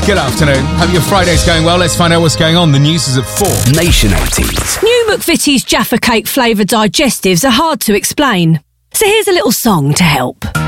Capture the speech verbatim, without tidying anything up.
Good afternoon. Hope your Friday's going well. Let's find out what's going on. The news is at four. Nation eighties. New McVitie's Jaffa Cake flavoured digestives are hard to explain. So here's a little song to help.